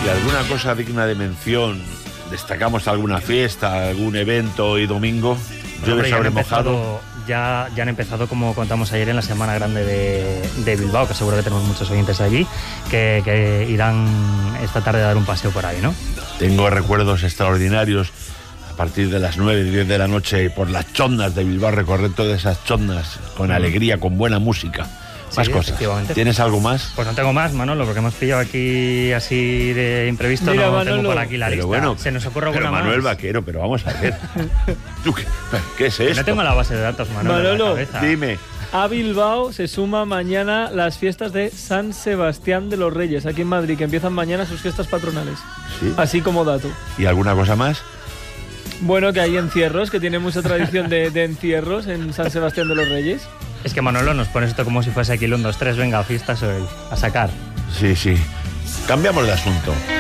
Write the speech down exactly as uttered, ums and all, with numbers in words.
¿Y alguna cosa digna de mención? ¿Destacamos alguna fiesta, algún evento hoy domingo? ¿Llueve sobre mojado? Ya, ya han empezado, como contamos ayer, en la Semana Grande de, de Bilbao, que seguro que tenemos muchos oyentes allí, que, que irán esta tarde a dar un paseo por ahí, ¿no? Tengo recuerdos extraordinarios a partir de las nueve, diez de la noche por las chondas de Bilbao, recorrer todas esas chondas con mm. alegría, con buena música. Más sí, cosas. ¿Tienes algo más? Pues no tengo más, Manolo, porque hemos pillado aquí así de imprevisto. Mira, no Manolo. Tengo por aquí la pero lista. Bueno, se nos ocurre alguna pero Manuel más. Vaquero, pero vamos a ver. ¿Tú qué, ¿Qué es esto? No tengo la base de datos, Manolo. Manolo, dime. A Bilbao se suma mañana las fiestas de San Sebastián de los Reyes, aquí en Madrid, que empiezan mañana sus fiestas patronales. ¿Sí? Así como dato. ¿Y alguna cosa más? Bueno, que hay encierros, que tiene mucha tradición de, de encierros en San Sebastián de los Reyes. Es que Manolo nos pone esto como si fuese aquí el uno, dos, tres, venga, fiestas hoy, a sacar. Sí, sí. Cambiamos de asunto.